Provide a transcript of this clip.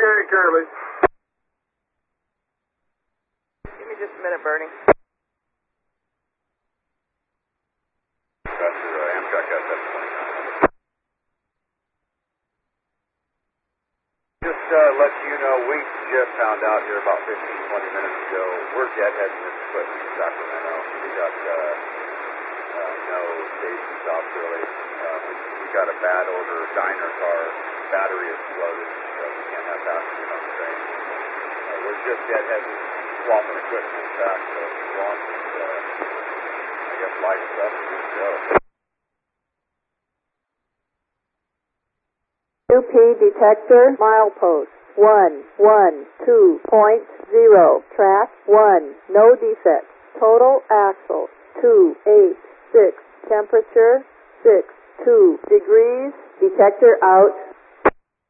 Okay, Curly. Give me just a minute, Bernie. That's Amtrak SF-29. Just let you know, we just found out here about 15, 20 minutes ago, we're deadheading this equipment in Sacramento. We got no station stops really. We got a bad odor, diner car, battery exploded, so we can't have passengers on the train. We're just deadheading, swapping equipment back, so if you want, I guess light stuff is good to go. UP detector milepost 112.0 track 1 no defects total axle 286 temperature 62 degrees detector out